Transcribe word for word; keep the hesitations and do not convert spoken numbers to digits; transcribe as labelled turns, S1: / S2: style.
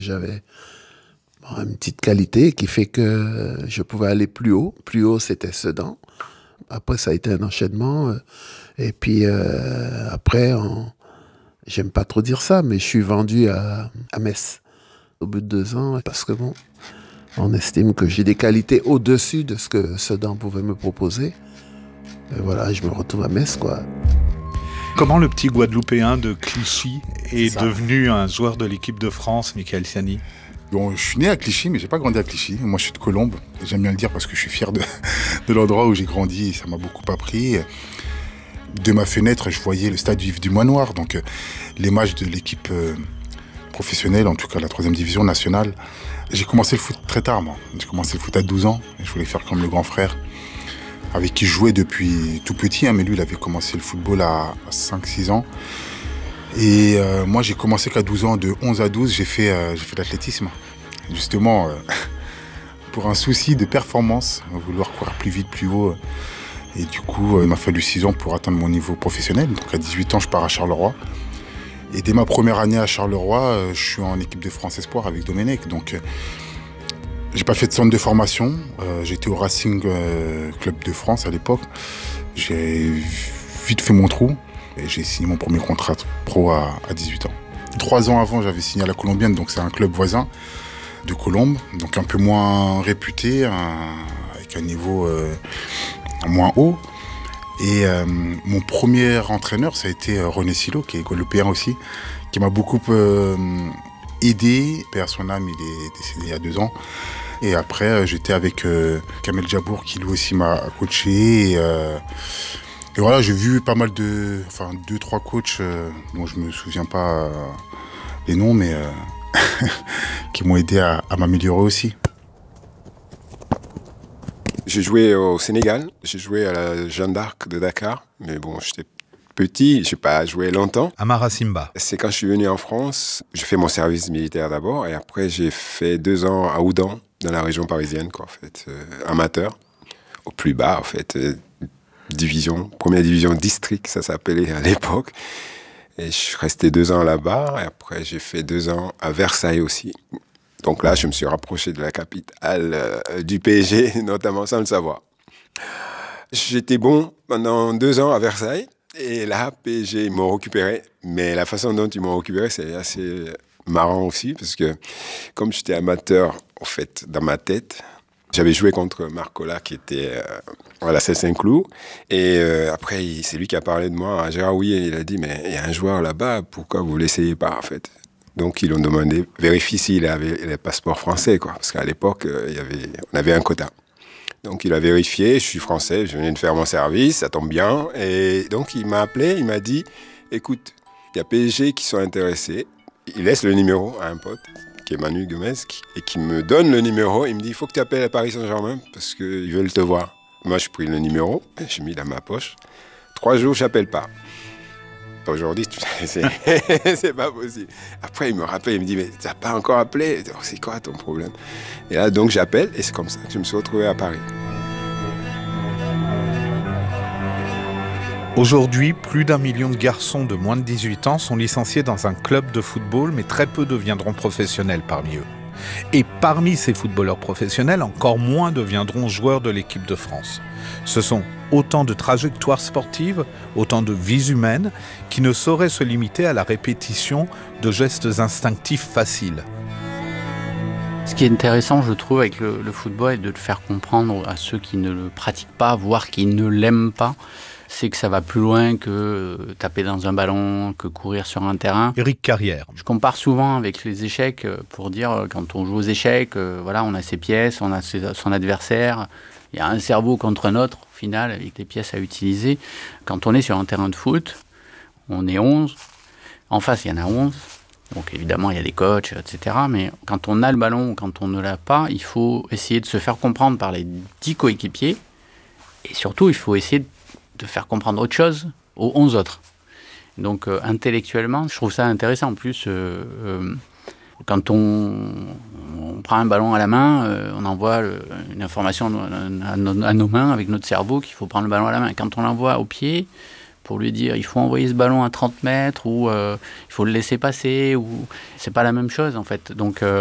S1: J'avais bon, une petite qualité qui fait que je pouvais aller plus haut. Plus haut, c'était Sedan. Après, ça a été un enchaînement. Et puis, euh, après, on... j'aime pas trop dire ça, mais je suis vendu à, à Metz au bout de deux ans. Parce que bon, on estime que j'ai des qualités au-dessus de ce que Sedan pouvait me proposer. Et voilà, je me retrouve à Metz, quoi.
S2: Comment le petit Guadeloupéen de Clichy est devenu un joueur de l'équipe de France, Michael Siani?
S3: Bon, je suis né à Clichy, mais j'ai pas grandi à Clichy. Moi, je suis de Colombes. Et j'aime bien le dire parce que je suis fier de, de l'endroit où j'ai grandi. Et ça m'a beaucoup appris. De ma fenêtre, je voyais le stade Vif du Mois-Noir. Donc, euh, les matchs de l'équipe euh, professionnelle, en tout cas la troisième division nationale. J'ai commencé le foot très tard, moi. J'ai commencé le foot à douze ans. Et je voulais faire comme le grand frère, avec qui je jouais depuis tout petit. Hein, mais lui, il avait commencé le football à cinq six ans. Et euh, moi, j'ai commencé qu'à douze ans, de onze à douze, j'ai fait, euh, j'ai fait de l'athlétisme. Justement, euh, pour un souci de performance, vouloir courir plus vite, plus haut. Et du coup, euh, il m'a fallu six ans pour atteindre mon niveau professionnel. Donc à dix-huit ans, je pars à Charleroi. Et dès ma première année à Charleroi, euh, je suis en équipe de France Espoir avec Domenech. Donc, euh, j'ai pas fait de centre de formation. Euh, j'étais au Racing euh, Club de France à l'époque. J'ai vite fait mon trou. Et j'ai signé mon premier contrat pro à, à dix-huit ans. Trois ans avant, j'avais signé à la Colombienne, donc c'est un club voisin de Colombes, donc un peu moins réputé, un, avec un niveau euh, moins haut. Et euh, mon premier entraîneur, ça a été René Silo, qui est guadeloupéen aussi, qui m'a beaucoup euh, aidé. Père son âme, il est décédé il y a deux ans. Et après, j'étais avec euh, Kamel Jabour, qui lui aussi m'a coaché. Et, euh, Et voilà, j'ai vu pas mal de, enfin deux, trois coachs euh, dont je me souviens pas euh, les noms, mais euh, qui m'ont aidé à, à m'améliorer aussi.
S4: J'ai joué au Sénégal, j'ai joué à la Jeanne d'Arc de Dakar, mais bon, j'étais petit, j'ai pas joué longtemps.
S2: Amara Simba.
S4: C'est quand je suis venu en France, j'ai fait mon service militaire d'abord, et après j'ai fait deux ans à Oudan, dans la région parisienne, quoi, en fait, euh, amateur, au plus bas, en fait. Euh, division, première division district, ça s'appelait à l'époque. Et je suis resté deux ans là-bas. Et après, j'ai fait deux ans à Versailles aussi. Donc là, je me suis rapproché de la capitale euh, du P S G, notamment sans le savoir. J'étais bon pendant deux ans à Versailles. Et là, P S G, ils m'ont récupéré. Mais la façon dont ils m'ont récupéré, c'est assez marrant aussi. Parce que comme j'étais amateur, en fait, dans ma tête, j'avais joué contre Marcola qui était euh, à la Saint-Cloud. Et euh, après, il, c'est lui qui a parlé de moi à Gérard Houllier. Il a dit, mais il y a un joueur là-bas, pourquoi vous ne l'essayez pas, en fait? Donc, ils l'ont demandé, vérifie s'il avait le passeport français, quoi. Parce qu'à l'époque, euh, il y avait, on avait un quota. Donc, il a vérifié, je suis français, je venais de faire mon service, ça tombe bien. Et donc, il m'a appelé, il m'a dit, écoute, il y a P S G qui sont intéressés. Il laisse le numéro à un pote, qui est Manu Gomez, et qui me donne le numéro. Il me dit, il faut que tu appelles à Paris Saint-Germain parce qu'ils veulent te voir. Moi, j'ai pris le numéro, j'ai mis dans ma poche. Trois jours, je n'appelle pas. Aujourd'hui, c'est, c'est pas possible. Après, il me rappelle, il me dit, mais tu n'as pas encore appelé? C'est quoi ton problème? Et là, donc, j'appelle, et c'est comme ça que je me suis retrouvé à Paris.
S2: Aujourd'hui, plus d'un million de garçons de moins de dix-huit ans sont licenciés dans un club de football, mais très peu deviendront professionnels parmi eux. Et parmi ces footballeurs professionnels, encore moins deviendront joueurs de l'équipe de France. Ce sont autant de trajectoires sportives, autant de vies humaines, qui ne sauraient se limiter à la répétition de gestes instinctifs faciles.
S5: Ce qui est intéressant, je trouve, avec le, le football, est de le faire comprendre à ceux qui ne le pratiquent pas, voire qui ne l'aiment pas, c'est que ça va plus loin que taper dans un ballon, que courir sur un terrain.
S2: Éric Carrière.
S5: Je compare souvent avec les échecs pour dire, quand on joue aux échecs, voilà, on a ses pièces, on a ses, son adversaire, il y a un cerveau contre un autre, au final, avec des pièces à utiliser. Quand on est sur un terrain de foot, on est onze, en face, il y en a onze. Donc évidemment, il y a des coachs, et cetera. Mais quand on a le ballon ou quand on ne l'a pas, il faut essayer de se faire comprendre par les dix coéquipiers. Et surtout, il faut essayer de faire comprendre autre chose aux onze autres. Donc euh, intellectuellement, je trouve ça intéressant. En plus, euh, euh, quand on, on prend un ballon à la main, euh, on envoie le, une information à nos, à nos mains avec notre cerveau qu'il faut prendre le ballon à la main. Quand on l'envoie au pied, pour lui dire il faut envoyer ce ballon à trente mètres ou euh, il faut le laisser passer, ou c'est pas la même chose en fait. Donc euh,